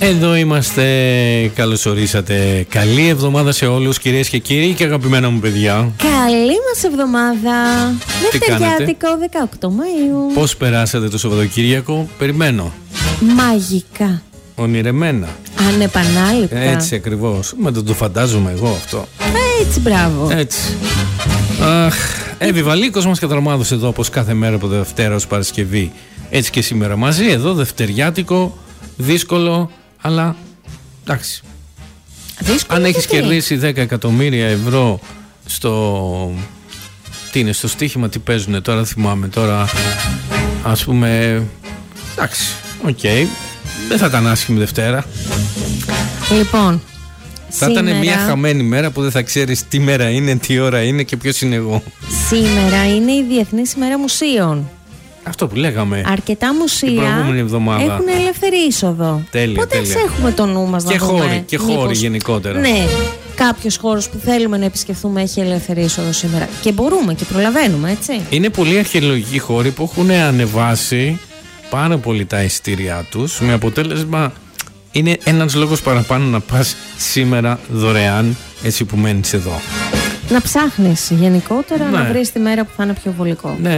Εδώ είμαστε, καλώς ορίσατε. Καλή εβδομάδα σε όλους, κυρίες και κύριοι και αγαπημένα μου παιδιά. Καλή μας εβδομάδα. Δευτεριάτικο 18 Μαΐου. Πώς περάσατε το Σαββατοκύριακο? Περιμένω. Μαγικά. Ονειρεμένα. Ανεπανάληπτα. Έτσι ακριβώς. Με το φαντάζομαι εγώ αυτό. Έτσι, μπράβο. Έτσι. Αχ, Εβιβαλίκος μας κατραμάδωσε εδώ όπως κάθε μέρα από Δευτέρα ως Παρασκευή. Έτσι και σήμερα μαζί εδώ, δευτεριάτικο, δύσκολο, αλλά εντάξει. Δύσκολο. Αν έχεις κερδίσει 10 εκατομμύρια ευρώ στο... Τι είναι, στο στοίχημα, τι παίζουνε τώρα, θυμάμαι τώρα. Ας πούμε. Εντάξει, οκ. Δεν θα ήταν άσχημη Δευτέρα. Λοιπόν, θα ήταν μια χαμένη μέρα που δεν θα ξέρεις τι μέρα είναι, τι ώρα είναι και ποιος είναι εγώ. Σήμερα είναι η Διεθνής ημέρα μουσείων. Αυτό που λέγαμε. Αρκετά μουσεία έχουν ελεύθερη είσοδο. Τέλεια. Πότε έχουμε το νου μας να δούμε. Και χώροι γενικότερα. Ναι, κάποιος χώρος που θέλουμε να επισκεφθούμε έχει ελεύθερη είσοδο σήμερα. Και μπορούμε και προλαβαίνουμε, έτσι. Είναι πολλοί αρχαιολογικοί χώροι που έχουν ανεβάσει πάρα πολύ τα εισιτήριά τους. Με αποτέλεσμα είναι ένας λόγος παραπάνω να πας σήμερα δωρεάν, έτσι που μένεις εδώ. Να ψάχνεις γενικότερα, να βρεις τη μέρα που θα είναι πιο βολικό. Ναι.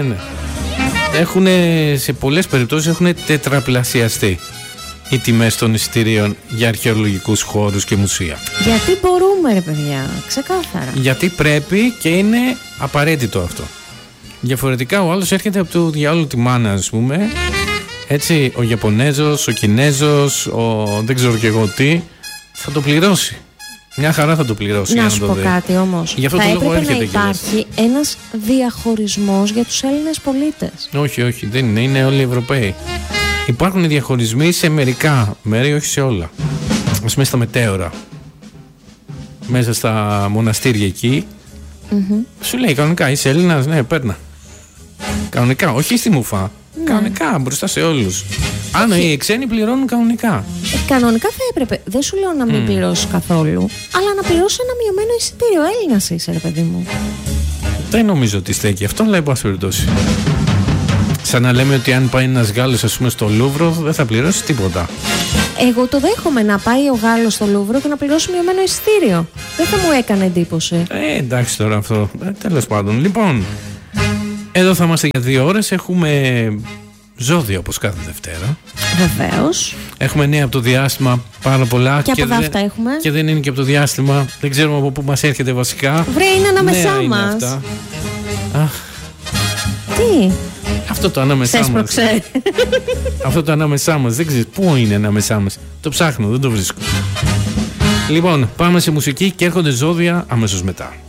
Σε πολλές περιπτώσεις έχουν τετραπλασιαστεί οι τιμές των εισιτηρίων για αρχαιολογικούς χώρους και μουσεία. Γιατί μπορούμε, ρε παιδιά, ξεκάθαρα. Γιατί πρέπει και είναι απαραίτητο αυτό. Διαφορετικά ο άλλος έρχεται από το διάολο τη μάνα, ας πούμε. Έτσι, ο Ιαπωνέζος, ο Κινέζος, δεν ξέρω και εγώ τι, θα το πληρώσει. Μια χαρά θα το πληρώσει. Να σου πω κάτι όμως. Γι' αυτό θα το λόγο έπρεπε έρχεται να υπάρχει ένας διαχωρισμός για τους Έλληνες πολίτες. Όχι, δεν είναι όλοι οι Ευρωπαίοι. Υπάρχουν διαχωρισμοί σε μερικά μέρη, όχι σε όλα. Ας πούμε στα μετέωρα, μέσα στα μοναστήρια εκεί, σου λέει κανονικά είσαι Έλληνας, ναι, παίρνα. Κανονικά, όχι στη μουφά. Κανονικά, μπροστά σε όλους. Αν οι ξένοι πληρώνουν κανονικά. Κανονικά θα έπρεπε. Δεν σου λέω να μην πληρώσεις καθόλου, αλλά να πληρώσεις ένα μειωμένο εισιτήριο. Έλληνας είσαι, ρε παιδί μου. Δεν νομίζω ότι στέκει αυτό, αλλά εν πάση περιπτώσει. Σαν να λέμε ότι αν πάει ένας Γάλλος, ας πούμε, στο Λούβρο, δεν θα πληρώσει τίποτα. Εγώ το δέχομαι να πάει ο Γάλλος στο Λούβρο και να πληρώσει μειωμένο εισιτήριο. Δεν θα μου έκανε εντύπωση. Εντάξει τώρα αυτό. Τέλος πάντων. Λοιπόν, εδώ θα είμαστε για 2 ώρες. Έχουμε ζώδιο όπως κάθε Δευτέρα. Βεβαίως. Έχουμε νέα από το διάστημα πάρα πολλά. Και από αυτά έχουμε. Και δεν είναι και από το διάστημα. Δεν ξέρουμε από πού μας έρχεται βασικά. Βρε, είναι ανάμεσά μας. Αχ. Τι? Αυτό το ανάμεσά μας. Αυτό το ανάμεσά μας. Δεν ξέρεις πού είναι ανάμεσά μας. Το ψάχνω, δεν το βρίσκω. Λοιπόν, πάμε σε μουσική και έρχονται ζώδια αμέσως μετά.